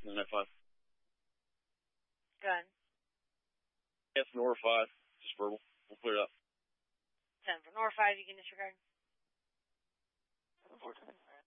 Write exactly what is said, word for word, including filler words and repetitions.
nine five. Go ahead. Yes, Nora five. Just verbal. We'll clear it up. ten for Nora five, you can disregard. four ten.